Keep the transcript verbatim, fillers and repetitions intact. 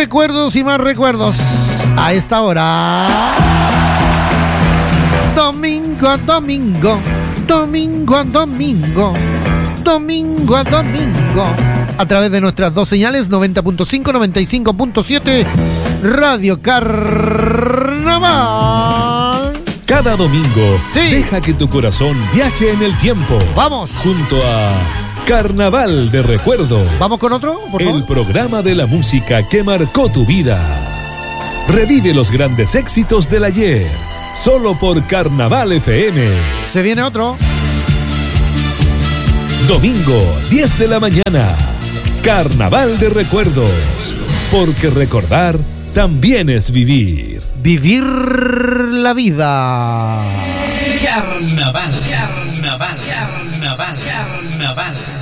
Recuerdos y más recuerdos a esta hora. Domingo a domingo, domingo a domingo, domingo a domingo. A través de nuestras dos señales, noventa punto cinco, noventa y cinco punto siete, Radio Carnaval. Cada domingo, sí, deja que tu corazón viaje en el tiempo. Vamos. Junto a Carnaval de Recuerdo. ¿Vamos con otro, por favor? El programa de la música que marcó tu vida. Revive los grandes éxitos del ayer. Solo por Carnaval F M. Se viene otro. Domingo, diez de la mañana. Carnaval de Recuerdos. Porque recordar también es vivir. Vivir la vida. Carnaval, carnaval, carnaval, carnaval.